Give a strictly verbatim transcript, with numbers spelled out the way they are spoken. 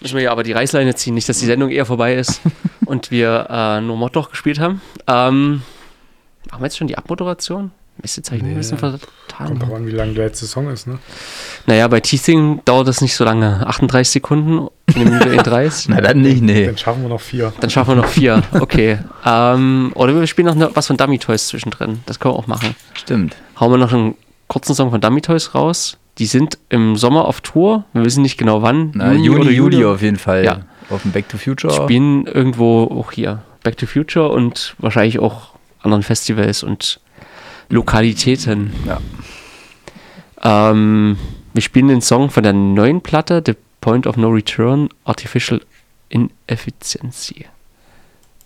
Müssen wir ja aber die Reißleine ziehen, nicht, dass die Sendung eher vorbei ist und wir äh, nur Mordloch gespielt haben. Ähm, machen wir jetzt schon die Abmoderation? Mist, jetzt habe ich nee, ein bisschen vertan. Kommt drauf an, wie lang der letzte Song ist, ne? Naja, bei Teething dauert das nicht so lange. achtunddreißig Sekunden, eine Minute einunddreißig. Na dann nicht, nee. Dann schaffen wir noch vier. Dann schaffen wir noch vier, okay. ähm, oder wir spielen noch was von Dummy Toys zwischendrin. Das können wir auch machen. Stimmt. Hauen wir noch einen kurzen Song von Dummy Toys raus. Die sind im Sommer auf Tour. Wir wissen nicht genau wann. Na, Juni, Juni, Juli auf jeden Fall. Ja. Auf dem Back to Future. Spielen irgendwo auch hier. Back to Future und wahrscheinlich auch anderen Festivals und Lokalitäten. Ja. Ähm, wir spielen den Song von der neuen Platte, The Point of No Return, Artificial Inefficiency.